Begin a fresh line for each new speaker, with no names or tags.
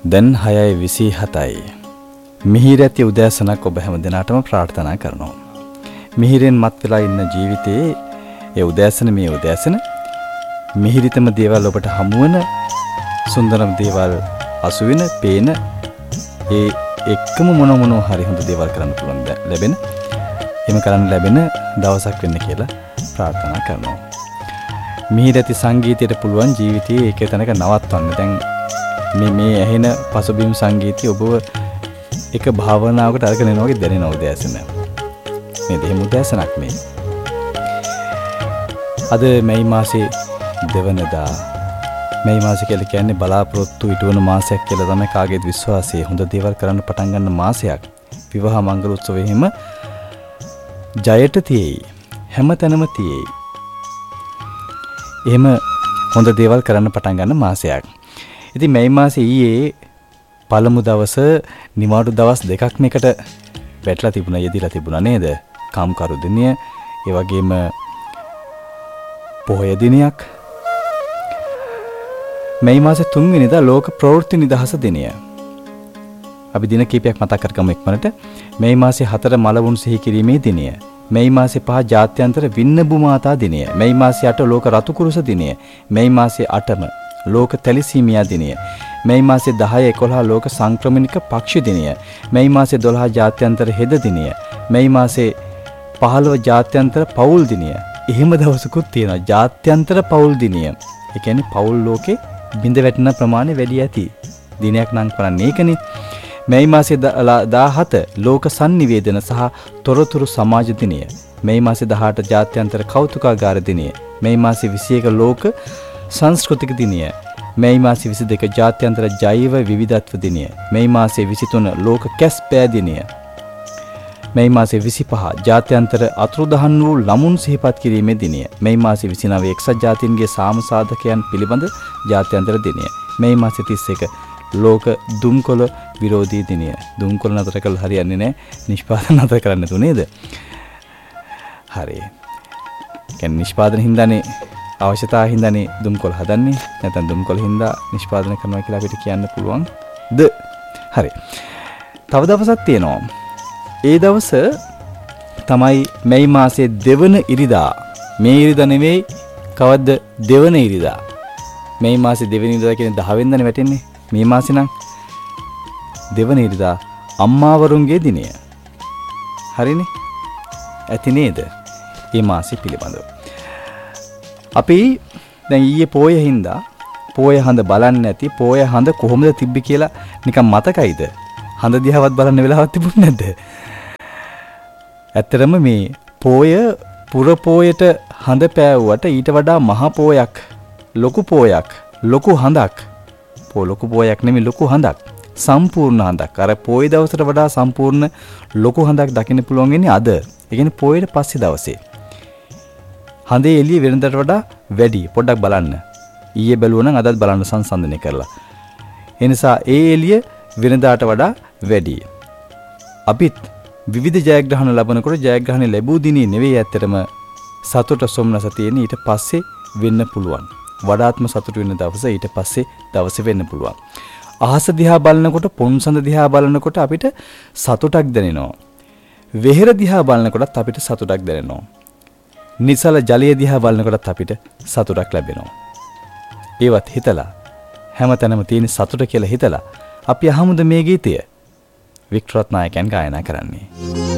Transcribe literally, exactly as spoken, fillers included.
දැන් හයයි විසිහතයි. මිහිර ඇති උදෑසනක් ඔබ හැම දිනකටම ප්‍රාර්ථනා කරනවා. මිහිරෙන් මත් වෙලා ඉන්න ජීවිතයේ ඒ උදෑසන මේ උදෑසන මිහිරිතම දේවල් ඔබට හමු වෙන සුන්දරම දේවල් අසු වෙන පේන ඒ එක්කම මොන මොන හරි හොඳ දේවල් කරන්න පුළුවන් ලැබෙන එහෙම කරන්න ලැබෙන දවසක් වෙන්න කියලා ප්‍රාර්ථනා කරනවා. මිහිර ඇති සංගීතයට පුළුවන් ජීවිතයේ ඒක තැනක නවත්වන්න. දැන් මේ මේ ඇහෙන පසුබිම් සංගීතය ඔබව එක භාවනාවකට අරගෙන යනවා වගේ දැනෙනවා උදෑසන. මේ දෙහිම උදෑසනක් මේ. අද මේ මාසේ දෙවනදා මේ මාසේ කියලා කියන්නේ බලාපොරොත්තු ඉටවන මාසයක් කියලා තමයි කාගේත් විශ්වාසය. හොඳ දේවල් කරන්න පටන් ගන්න මාසයක්. විවාහ මංගල උත්සවයේ හැම ජයට තියෙයි. හැම තැනම තියෙයි. එහෙම හොඳ දේවල් කරන්න පටන් ගන්න මාසයක්. ඉතින් මේ මාසේ ඊයේ පළමු දවස නිවාඩු දවස් දෙකක් මේකට වැටලා තිබුණා යෙදিলা තිබුණා නේද? කාම්කරු දිනය, ඒ වගේම පොහොය දිනයක්. මේ මාසේ තුන් වෙනිදා ලෝක ප්‍රවෘත්ති නිදහස දිනය. අපි දින කීපයක් මතක් කරගමු ඉක්මනට. මේ මාසේ හතර මලවුන් සිහි කිරීමේ දිනය. මේ මාසේ පහ ජාත්‍යන්තර වින්නබු මාතා දිනය. මේ මාසේ අට ලෝක රතු කුරුස දිනය. මේ මාසේ අටම ලෝක තැලිසීමියා දිනය. මේ මාසේ දහය එකොළහ ලෝක සංක්‍රමණික පක්ෂි දිනය. මේ මාසේ දොළහ ජාත්‍යන්තර හෙද දිනය. මේ මාසේ පහළොව ජාත්‍යන්තර පවුල් දිනය. එහෙම දවසකුත් තියෙනවා ජාත්‍යන්තර පවුල් දිනය. ඒ කියන්නේ පවුල් ලෝකේ බිඳ වැටෙන ප්‍රමාණය වැඩි ඇති දිනයක් නම් කරන්නේ ඒකනේ. මේ මාසේ දාහත ලෝක sannivedana සහ තොරතුරු සමාජ දිනය. මේ මාසේ දහඅට ජාත්‍යන්තර කෞතුකාගාර දිනය. මේ මාසේ විසිඑක ලෝක සංස්කෘතික දිනය. මේ මාසේ විසිදෙක ජාත්‍යන්තර ජෛව විවිධත්ව දිනය. මේ මාසේ විසිතුන ලෝක කැස් පෑ දිනය. මේ මාසේ විසිපහ ජාත්‍යන්තර අතුරුදහන් වූ ළමුන් සිහිපත් කිරීමේ දිනය. මේ මාසේ විසිනව එක්සත් ජාතීන්ගේ සාම සාධකයන් පිළිබඳ ජාත්‍යන්තර දිනය. මේ මාසේ තිස් එක ලෝක දුම්කොළ විරෝධී දිනය. දුම්කොළ නතර කළ හරියන්නේ නැහැ. නිෂ්පාදන නතර කරන්න තු නේද? හරි. කියන්නේ නිෂ්පාදන හින්දානේ අවශ්‍යතාව හින්දානේ දුම්කොළ හදන්නේ. නැත්නම් දුම්කොළ හින්දා නිෂ්පාදනය කරනවා කියලා අපිට කියන්න පුළුවන්ද? හරි. තව දවසක් තියෙනවා. ඒ දවස තමයි මේ මාසේ දෙවන ඉරිදා. මේ ඉරිදා නෙවෙයි කවද්ද දෙවන ඉරිදා. මේ මාසේ දෙවන ඉරිදා කියන්නේ දහ වෙනිදානේ වැටෙන්නේ. මේ මාසේ නම් දෙවන ඉරිදා අම්මාවරුන්ගේ දිනය. හරිනේ? ඇති නේද? මේ මාසේ පිළිබඳව. අපි දැන් ඊයේ පෝය හින්දා පෝය හඳ බලන්නේ නැති පෝය හඳ කොහොමද තිබ්බි කියලා නිකන් මතකයිද? හඳ දිහාවත් බලන්න වෙලාවක් තිබුණේ නැද්ද? ඇත්තටම මේ පෝය පුර පෝයට හඳ පෑවුවට ඊට වඩා මහ පෝයක් ලොකු පෝයක් ලොකු හඳක් පෝ ලොකු පෝයක් නෙමෙයි ලොකු හඳක් සම්පූර්ණ හඳක් අර පෝය දවසට වඩා සම්පූර්ණ ලොකු හඳක් දකින්න පුළුවන් වෙන්නේ අද. ඒ කියන්නේ පෝයට පස්සේ දවසේ හඳේ එළිය වෙනදට වඩා වැඩි. පොඩ්ඩක් බලන්න. ඊයේ බැලුවා නම් අදත් බලන්න සංසන්දනය කරලා. ඒ නිසා ඒ එළිය වෙනදාට වඩා වැඩි. අපිත් විවිධ ජයග්‍රහණ ලබනකොට ජයග්‍රහණ ලැබූ දිනේ නෙවෙයි ඇත්තටම සතුට සොම්නස තියෙන්නේ ඊට පස්සේ වෙන්න පුළුවන්. වඩාත්ම සතුට වෙන දවස ඊට පස්සේ දවසේ වෙන්න පුළුවන්. අහස දිහා බලනකොට පොන්සඳ දිහා බලනකොට අපිට සතුටක් දැනෙනවා. වෙහෙර දිහා බලනකොටත් අපිට සතුටක් දැනෙනවා. නිසල ජලය දිහා බලනකොටත් අපිට සතුටක් ලැබෙනවා. ඒවත් හිතලා හැමතැනම තියෙන සතුට කියලා හිතලා අපි අහමුද මේ ගීතය? වික්ටර් රත්නායකයන් ගායනා කරන්නේ.